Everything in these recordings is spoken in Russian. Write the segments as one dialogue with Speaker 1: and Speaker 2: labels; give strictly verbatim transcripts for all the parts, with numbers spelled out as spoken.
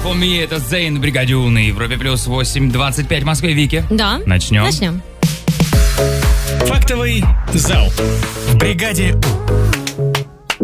Speaker 1: For Me, это Зейн, Бригаде У на Европе плюс восемь двадцать пять в Москве. Вики.
Speaker 2: Да.
Speaker 1: Начнем.
Speaker 2: Начнем.
Speaker 3: Фактовый зал в Бригаде У.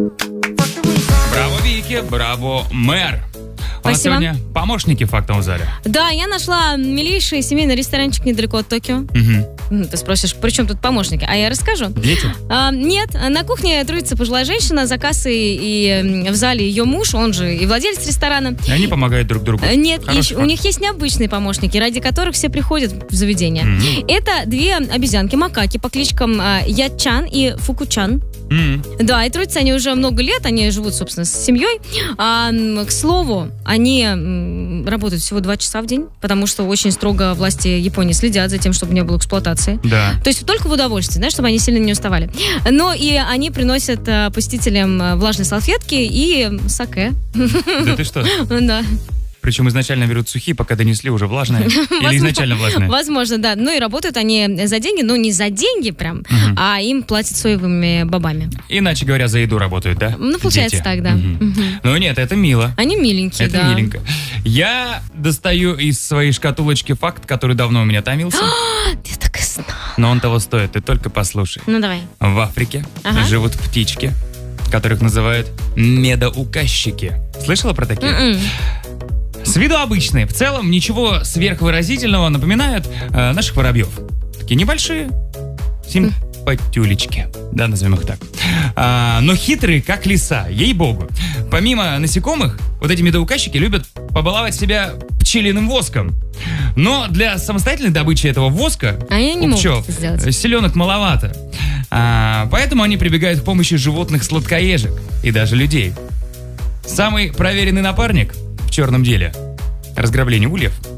Speaker 1: Браво, Вики, браво, мэр. У нас
Speaker 2: Спасибо.
Speaker 1: сегодня помощники в фактовом зале.
Speaker 2: Да, я нашла милейший семейный ресторанчик недалеко от Токио.
Speaker 1: Угу.
Speaker 2: Ты спросишь, при чем тут помощники? А я расскажу.
Speaker 1: Дети?
Speaker 2: А, нет, на кухне трудится пожилая женщина, за кассой и в зале ее муж, он же и владелец ресторана.
Speaker 1: И они помогают друг другу.
Speaker 2: Нет,
Speaker 1: Хороший
Speaker 2: и у
Speaker 1: факт.
Speaker 2: них есть необычные помощники, ради которых все приходят в заведение.
Speaker 1: Мгм.
Speaker 2: Это две обезьянки, макаки по кличкам а, Ячан и Фукучан.
Speaker 1: М.
Speaker 2: Да, и трудятся они уже много лет, они живут, собственно, с семьей. А, м, к слову, они м, работают всего два часа в день, потому что очень строго власти Японии следят за тем, чтобы не было эксплуатации.
Speaker 1: Да.
Speaker 2: То есть только в удовольствие, знаешь, чтобы они сильно не уставали. Но и они приносят а, посетителям а, влажные салфетки и саке.
Speaker 1: Да ты что?
Speaker 2: Да.
Speaker 1: Причем изначально берут сухие, пока донесли уже влажные. Или
Speaker 2: Возможно.
Speaker 1: изначально влажные.
Speaker 2: Возможно, да. Ну и работают они за деньги, но не за деньги прям,
Speaker 1: Мгм.
Speaker 2: а им платят соевыми бобами.
Speaker 1: Иначе говоря, за еду работают, да?
Speaker 2: Ну, получается
Speaker 1: Дети.
Speaker 2: так, да.
Speaker 1: Мгм.
Speaker 2: Мгм.
Speaker 1: Ну нет, это мило.
Speaker 2: Они миленькие,
Speaker 1: Это
Speaker 2: да.
Speaker 1: миленько. Я достаю из своей шкатулочки факт, который давно у меня томился.
Speaker 2: Я так и знала.
Speaker 1: Но он того стоит, ты только послушай.
Speaker 2: Ну давай.
Speaker 1: В Африке
Speaker 2: Ага.
Speaker 1: живут птички, которых называют медоуказчики. Слышала про такие?
Speaker 2: М-м.
Speaker 1: С виду обычные. В целом ничего сверхвыразительного, напоминают э, наших воробьев. Такие небольшие симпатюлечки. Да, назовем их так. А, но хитрые, как лиса, ей-богу. Помимо насекомых, вот эти медоуказчики любят побаловать себя пчелиным воском. Но для самостоятельной добычи этого воска
Speaker 2: Они не
Speaker 1: у
Speaker 2: могут
Speaker 1: пчел
Speaker 2: это сделать.
Speaker 1: селенок маловато. А, поэтому они прибегают к помощи животных-сладкоежек и даже людей. Самый проверенный напарник в черном деле — разграбление ульев